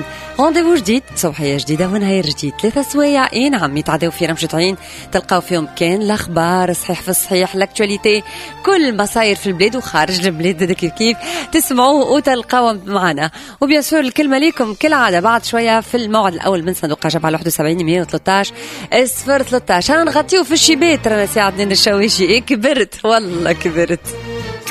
متابعين رونديفو جديد، صباحية جديدة ونهار جديد، 3 سوايع نعم يتعداو في رمشة عين تلقاو فيهم كان الأخبار صحيح في الصحيح، لاكتواليتي، كل ما صاير في البلاد وخارج البلاد كيف تسمعوه وتلقاو معنا. وبيان سور الكلمة ليكم كالعادة بعد شوية في الموعد الأول من صندوق عجب على 71 113 013. أنا نغطيو في الشبات رانا ساعدنا الشويشي. كبرت والله كبرت.